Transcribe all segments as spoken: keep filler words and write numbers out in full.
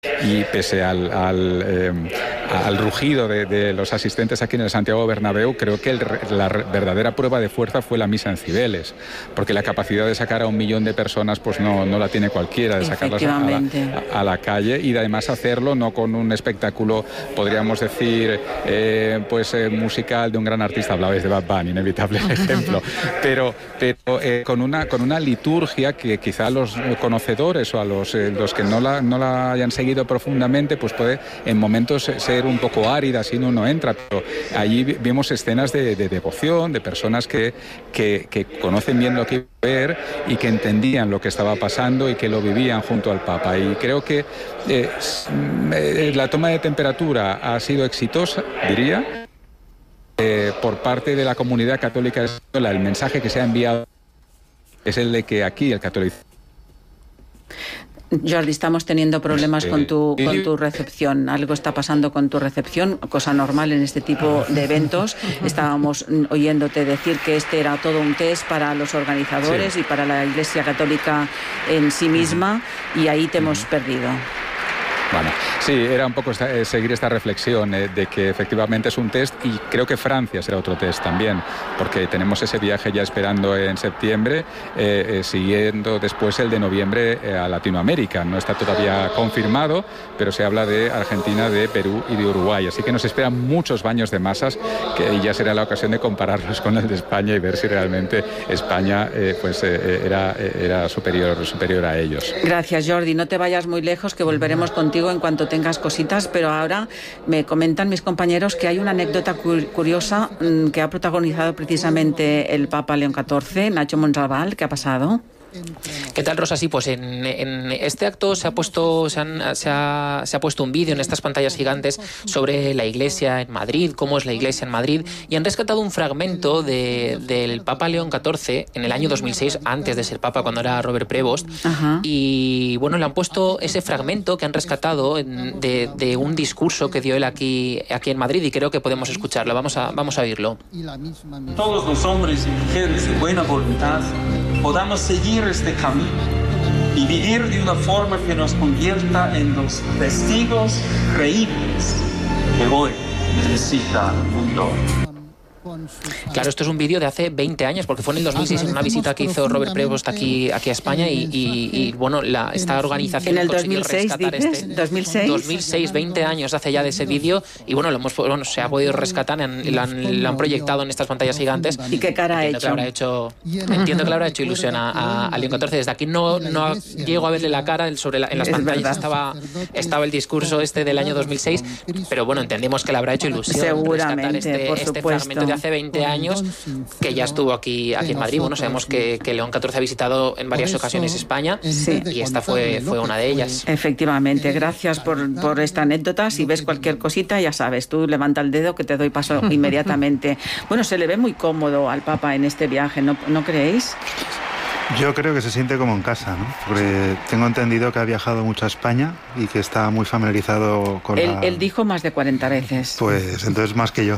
Y pese al, al, eh, al rugido de, de los asistentes aquí en el Santiago Bernabéu, creo que el, la verdadera prueba de fuerza fue la misa en Cibeles, porque la capacidad de sacar a un millón de personas pues no, no la tiene cualquiera, de sacarlas a la, a la calle, y además hacerlo no con un espectáculo, podríamos decir, eh, pues eh, musical de un gran artista. Hablabais de Bad Bunny, inevitable ejemplo, pero, pero eh, con, una, con una liturgia que quizá a los conocedores o a los, eh, los que no la, no la hayan seguido profundamente, pues puede en momentos ser un poco árida si uno no entra, pero allí vimos escenas de, de devoción, de personas que, que, que conocen bien lo que iba a ver y que entendían lo que estaba pasando y que lo vivían junto al Papa. Y creo que eh, la toma de temperatura ha sido exitosa, diría, eh, por parte de la comunidad católica española. El mensaje que se ha enviado es el de que aquí el catolicismo... Jordi, estamos teniendo problemas con tu, con tu recepción. Algo está pasando con tu recepción, cosa normal en este tipo de eventos. Estábamos oyéndote decir que este era todo un test para los organizadores, sí, y para la Iglesia Católica en sí misma, y ahí te hemos perdido. Bueno, sí, era un poco esta, eh, seguir esta reflexión eh, de que efectivamente es un test, y creo que Francia será otro test también, porque tenemos ese viaje ya esperando en septiembre, eh, eh, siguiendo después el de noviembre eh, a Latinoamérica. No está todavía confirmado, pero se habla de Argentina, de Perú y de Uruguay. Así que nos esperan muchos baños de masas, que ya será la ocasión de compararlos con el de España y ver si realmente España eh, pues, eh, era, era superior, superior a ellos. Gracias, Jordi. No te vayas muy lejos, que volveremos contigo en cuanto tengas cositas, pero ahora me comentan mis compañeros que hay una anécdota curiosa que ha protagonizado precisamente el Papa León catorce, Nacho Monsalval. ¿Qué ha pasado? ¿Qué tal, Rosa? Sí, pues en, en este acto se ha puesto se, han, se, ha, se ha puesto un vídeo en estas pantallas gigantes sobre la Iglesia en Madrid, cómo es la Iglesia en Madrid, y han rescatado un fragmento de, del Papa León catorce en el año dos mil seis, antes de ser Papa, cuando era Robert Prevost. Ajá. Y bueno, le han puesto ese fragmento que han rescatado de, de un discurso que dio él aquí, aquí en Madrid, y creo que podemos escucharlo. Vamos a, vamos a oírlo. Todos los hombres y mujeres de buena voluntad podamos seguir este camino y vivir de una forma que nos convierta en los testigos creíbles que hoy necesita el mundo. Claro, esto es un vídeo de hace veinte años, porque fue en el dos mil seis, en una visita que hizo Robert Prevost aquí, aquí a España, y, y, y bueno, la, esta organización... ¿En el dos mil seis dices? Este, ¿dos mil seis? dos mil seis, veinte años hace ya de ese vídeo, y bueno, lo hemos, bueno, se ha podido rescatar, en, lo, han, lo han proyectado en estas pantallas gigantes. ¿Y qué cara ha hecho? Que hecho? Entiendo que le habrá hecho ilusión a, a, a León catorce. Desde aquí no, no llego a verle la cara, sobre la, en las es pantallas estaba, estaba el discurso este del año dos mil seis, pero bueno, entendemos que le habrá hecho ilusión. Seguramente, este, por este supuesto. fragmento de hace veinte años, que ya estuvo aquí, aquí en Madrid. Bueno, sabemos que, que León catorce ha visitado en varias ocasiones España, sí, y esta fue, fue una de ellas. Efectivamente, gracias por, por esta anécdota. Si ves cualquier cosita, ya sabes, tú levanta el dedo que te doy paso inmediatamente. Bueno, se le ve muy cómodo al Papa en este viaje, ¿no, no creéis? Yo creo que se siente como en casa, ¿no? Porque tengo entendido que ha viajado mucho a España y que está muy familiarizado con él, la... Él dijo más de cuarenta veces. Pues entonces más que yo.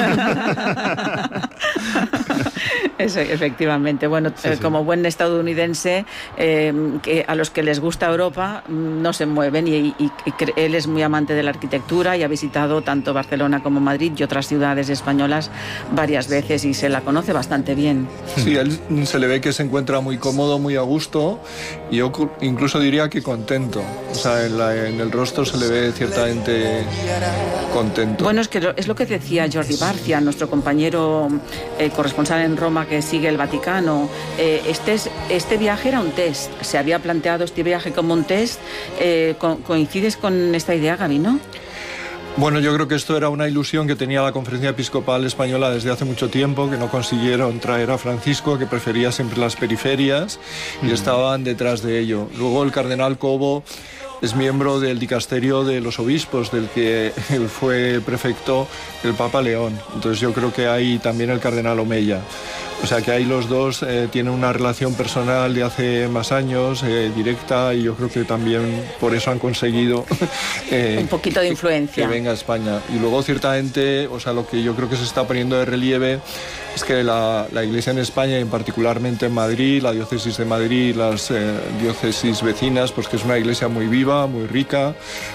Eso, efectivamente. Bueno, sí, sí. Como buen estadounidense, eh, que a los que les gusta Europa no se mueven, y, y, y él es muy amante de la arquitectura y ha visitado tanto Barcelona como Madrid y otras ciudades españolas varias veces, y se la conoce bastante bien. Sí, él se le ve que se encuentra muy cómodo, muy a gusto, y yo incluso diría que contento. O sea, en, la, en el rostro se le ve ciertamente contento. Bueno, es que es lo que decía Jordi Barcia, nuestro compañero eh, corresponsal en Roma, que sigue el Vaticano. Eh, este, es, este viaje era un test. Se había planteado este viaje como un test. Eh, co ¿Coincides con esta idea, Gabino? Bueno, yo creo que esto era una ilusión que tenía la Conferencia Episcopal Española desde hace mucho tiempo, que no consiguieron traer a Francisco, que prefería siempre las periferias, y mm. estaban detrás de ello. Luego el cardenal Cobo es miembro del dicasterio de los obispos, del que fue prefecto el Papa León. Entonces yo creo que hay también el cardenal Omeya. O sea que ahí los dos eh, tienen una relación personal de hace más años, eh, directa, y yo creo que también por eso han conseguido eh, un poquito de influencia que, que venga a España. Y luego ciertamente, o sea, lo que yo creo que se está poniendo de relieve es que la, la Iglesia en España, y particularmente en Madrid, la diócesis de Madrid, las eh, diócesis vecinas, pues que es una iglesia muy viva, muy rica,